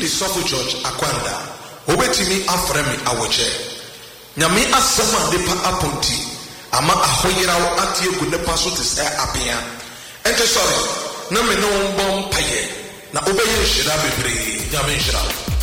Sofo George Akwanda. Obetimi afrɛ me awɔkyɛ. Nyame asɛm a nipa aponti ama ahoyeraw atie gu nipa so te sɛ abea. Ɛnte sɔre na me no mbɔ mpaeɛ na obɛyɛ nhyira bebree. Nyame nhyira.